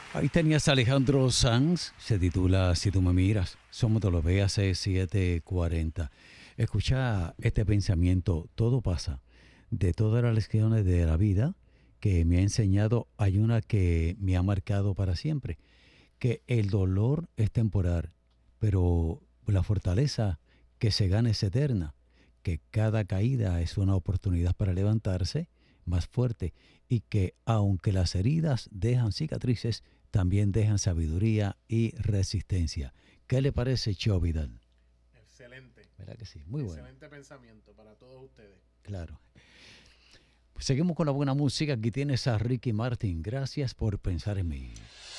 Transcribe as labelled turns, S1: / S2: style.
S1: Ahí tenías a Alejandro Sanz, se titula Si tú me miras, somos de los VAC 740. Escucha este pensamiento, todo pasa. De todas las lecciones de la vida que me ha enseñado, hay una que me ha marcado para siempre, que el dolor es temporal, pero la fortaleza que se gana es eterna, que cada caída es una oportunidad para levantarse más fuerte y que aunque las heridas dejan cicatrices, también dejan sabiduría y resistencia. ¿Qué le parece, Cho Vidal?
S2: Excelente.
S1: ¿Verdad que sí? Muy bueno.
S2: Excelente pensamiento para todos ustedes.
S1: Claro. Pues seguimos con la buena música. Aquí tienes a Ricky Martin. Gracias por pensar en mí.